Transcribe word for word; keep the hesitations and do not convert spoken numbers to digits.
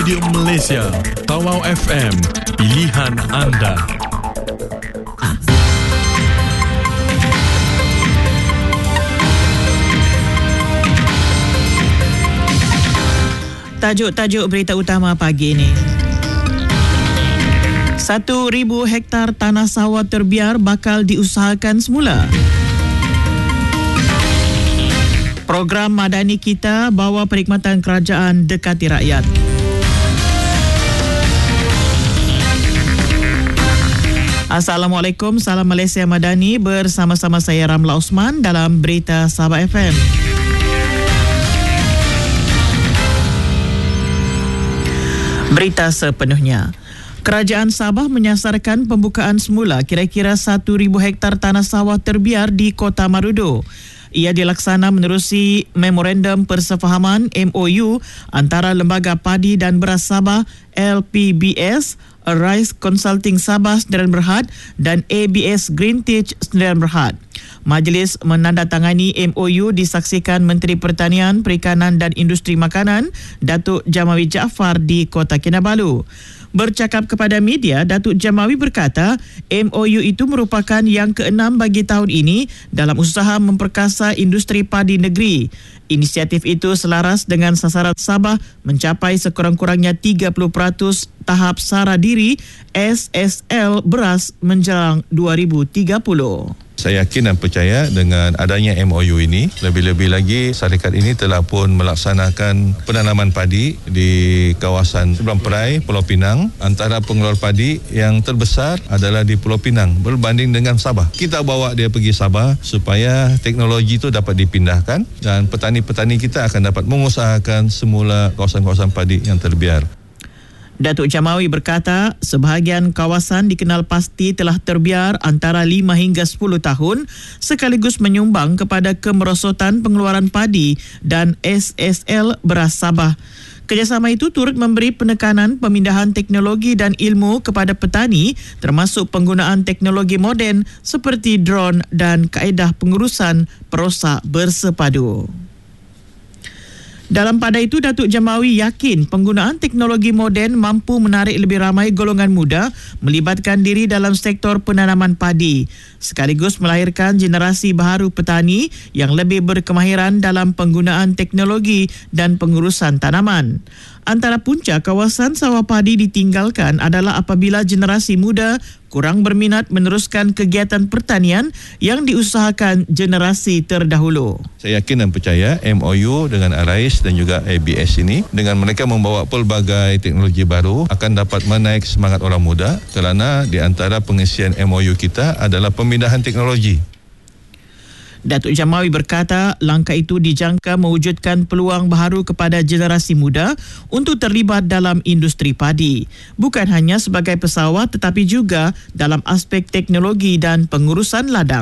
Radio Malaysia, Tawau F M, pilihan anda. Tajuk-tajuk berita utama pagi ini. Satu ribu hektar tanah sawah terbiar bakal diusahakan semula. Program Madani Kita bawa perkhidmatan kerajaan dekati rakyat. Assalamualaikum, salam Malaysia Madani, bersama-sama saya Ramla Osman dalam Berita Sabah F M. Berita sepenuhnya. Kerajaan Sabah menyasarkan pembukaan semula kira-kira satu ribu hektar tanah sawah terbiar di Kota Marudu. Ia dilaksana menerusi Memorandum Persefahaman M O U antara Lembaga Padi dan Beras Sabah L P B S, Rice Consulting Sabah Sdn Bhd dan A B S Greentech Sdn Bhd. Majlis menandatangani M O U disaksikan Menteri Pertanian, Perikanan dan Industri Makanan Datuk Jamawi Jaafar di Kota Kinabalu. Bercakap kepada media, Datuk Jamawi berkata M O U itu merupakan yang keenam bagi tahun ini dalam usaha memperkasa industri padi negeri. Inisiatif itu selaras dengan sasaran Sabah mencapai sekurang-kurangnya tiga puluh peratus tahap sara diri S S L beras menjelang dua ribu tiga puluh. Saya yakin dan percaya dengan adanya M O U ini, lebih-lebih lagi syarikat ini telah pun melaksanakan penanaman padi di kawasan Seberang Perai, Pulau Pinang. Antara pengeluar padi yang terbesar adalah di Pulau Pinang berbanding dengan Sabah. Kita bawa dia pergi Sabah supaya teknologi itu dapat dipindahkan dan petani-petani kita akan dapat mengusahakan semula kawasan-kawasan padi yang terbiar. Datuk Jamawi berkata sebahagian kawasan dikenal pasti telah terbiar antara lima hingga sepuluh tahun sekaligus menyumbang kepada kemerosotan pengeluaran padi dan S S L beras Sabah. Kerjasama itu turut memberi penekanan pemindahan teknologi dan ilmu kepada petani termasuk penggunaan teknologi moden seperti drone dan kaedah pengurusan perosak bersepadu. Dalam pada itu, Datuk Jamawi yakin penggunaan teknologi moden mampu menarik lebih ramai golongan muda melibatkan diri dalam sektor penanaman padi, sekaligus melahirkan generasi baharu petani yang lebih berkemahiran dalam penggunaan teknologi dan pengurusan tanaman. Antara punca kawasan sawah padi ditinggalkan adalah apabila generasi muda kurang berminat meneruskan kegiatan pertanian yang diusahakan generasi terdahulu. Saya yakin dan percaya M O U dengan Arais dan juga A B S ini dengan mereka membawa pelbagai teknologi baru akan dapat menaik semangat orang muda kerana di antara pengisian M O U kita adalah pemindahan teknologi. Datuk Jamawi berkata langkah itu dijangka mewujudkan peluang baharu kepada generasi muda untuk terlibat dalam industri padi. Bukan hanya sebagai pesawat tetapi juga dalam aspek teknologi dan pengurusan ladang.